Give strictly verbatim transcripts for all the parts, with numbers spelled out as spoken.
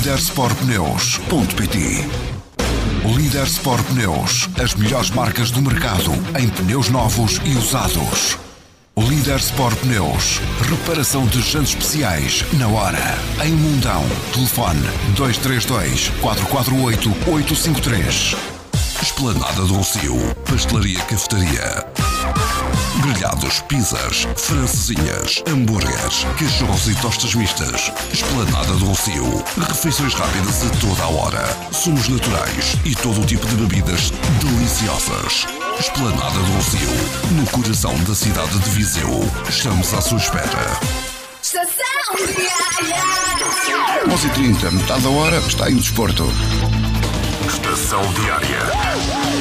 Lidersport Pneus ponto pt. Lidersport Pneus, as melhores marcas do mercado em pneus novos e usados. Lidersport Pneus, reparação de jantes especiais na hora. Em Mundão, telefone dois três dois, quatro quatro oito, oito cinco três. Esplanada do Rossio, pastelaria cafetaria. Grelhados, pizzas, francesinhas, hambúrgueres, cachorros e tostas mistas. Esplanada do Rossio, refeições rápidas a toda a hora. Sumos naturais e todo o tipo de bebidas deliciosas. Esplanada do Rossio, no coração da cidade de Viseu. Estamos à sua espera. Estação Diária. onze e trinta, metade da hora está em desporto. Estação Diária.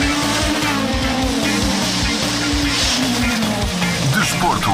Desporto.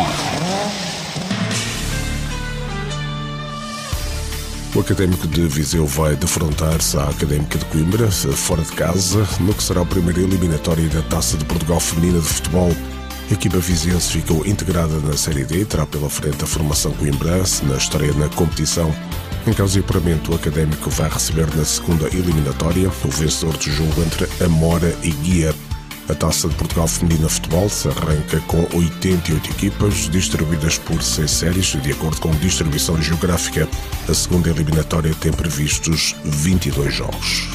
O Académico de Viseu vai defrontar-se à Académica de Coimbra, fora de casa, no que será a primeira eliminatória da Taça de Portugal Feminina de Futebol. A equipa viziense ficou integrada na Série D e terá pela frente a formação coimbrense na estreia na competição. Em caso de apuramento, o Académico vai receber na segunda eliminatória o vencedor do jogo entre Amora e Guia. A Taça de Portugal Feminina de Futebol se arranca com oitenta e oito equipas, distribuídas por seis séries, de acordo com distribuição geográfica. A segunda eliminatória tem previstos vinte e dois jogos.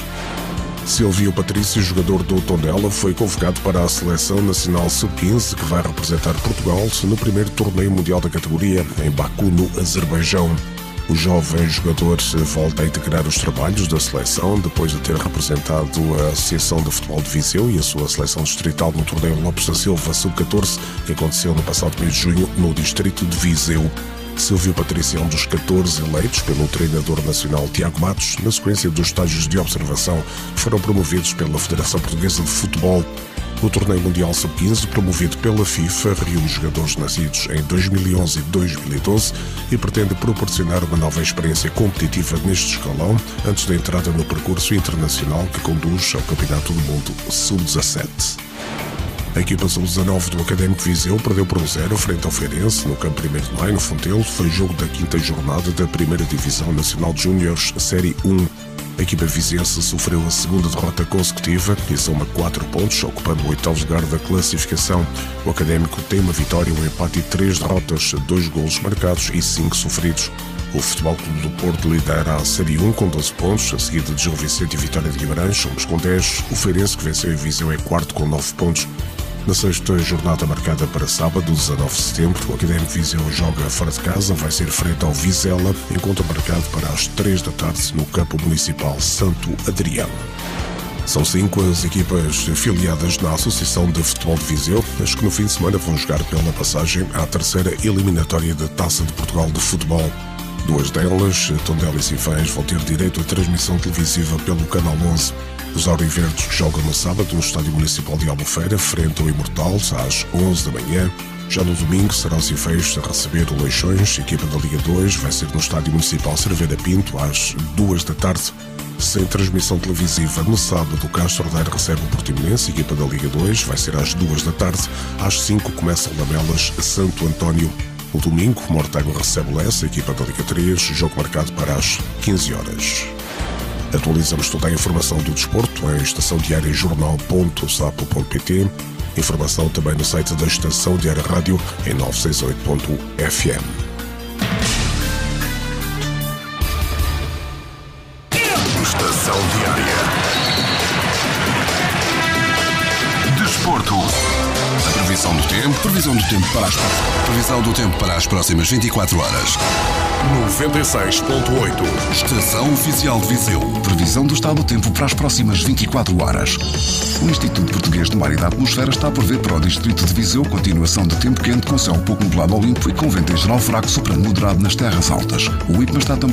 Silvio Patrício, jogador do Tondela, foi convocado para a Seleção Nacional sub quinze, que vai representar Portugal no primeiro torneio mundial da categoria, em Baku, no Azerbaijão. O jovem jogador volta a integrar os trabalhos da seleção depois de ter representado a Associação de Futebol de Viseu e a sua seleção distrital no torneio Lopes da Silva sub catorze, que aconteceu no passado mês de junho no distrito de Viseu. Silvio Patrício é um dos catorze eleitos pelo treinador nacional Tiago Matos, na sequência dos estágios de observação que foram promovidos pela Federação Portuguesa de Futebol. O torneio mundial sub quinze, promovido pela FIFA, reúne jogadores nascidos em dois mil e onze e dois mil e doze e pretende proporcionar uma nova experiência competitiva neste escalão antes da entrada no percurso internacional que conduz ao Campeonato do Mundo sub dezassete. A equipa sub dezanove do Académico Viseu perdeu por um zero frente ao Feirense no Campo primeiro de Maio, no Fontelo. Foi jogo da quinta jornada da primeira Divisão Nacional de Júniores Série um. A equipa viziense sofreu a segunda derrota consecutiva e soma quatro pontos, ocupando o oitavo lugar da classificação. O Académico tem uma vitória, um empate e três derrotas, dois golos marcados e cinco sofridos. O Futebol Clube do Porto lidera a Série um com doze pontos, a seguir de Gil Vicente e Vitória de Guimarães, ambos com dez. O Feirense, que venceu em Viseu, é quarto com nove pontos. Na sexta jornada marcada para sábado, dezanove de setembro, o Académico Viseu joga fora de casa, vai ser frente ao Vizela, encontro marcado para as três da tarde no campo municipal Santo Adriano. São cinco as equipas filiadas na Associação de Futebol de Viseu, as que no fim de semana vão jogar pela passagem à terceira eliminatória da Taça de Portugal de Futebol. Duas delas, Tondela e Sinfãs, vão ter direito a transmissão televisiva pelo Canal onze. Os auriverdes que jogam no sábado no Estádio Municipal de Albufeira, frente ao Imortal, às onze da manhã. Já no domingo será o Sinfãs a receber o Leixões, equipa da Liga dois, vai ser no Estádio Municipal Cerveira Pinto, às duas da tarde. Sem transmissão televisiva, no sábado o Castro Daire recebe o Portimonense, equipa da Liga dois, vai ser às duas da tarde. Às cinco começa o Lamelas Santo António. No domingo, Mortágua recebe o Lessa, equipa da Liga três, jogo marcado para as quinze horas. Atualizamos toda a informação do desporto em estação diária jornal ponto sapo ponto pt. Informação também no site da Estação Diária Rádio em novecentos e sessenta e oito ponto f m. Estação Diária. Desporto. A previsão do tempo, previsão do tempo para as, previsão do tempo para as próximas vinte e quatro horas. noventa e seis ponto oito. Estação Oficial de Viseu. Previsão do estado do tempo para as próximas vinte e quatro horas. O Instituto Português do Mar e da Atmosfera está a prever para o distrito de Viseu continuação de tempo quente com céu pouco nublado ao limpo e com vento em geral fraco soprando moderado nas terras altas. O I P M A está também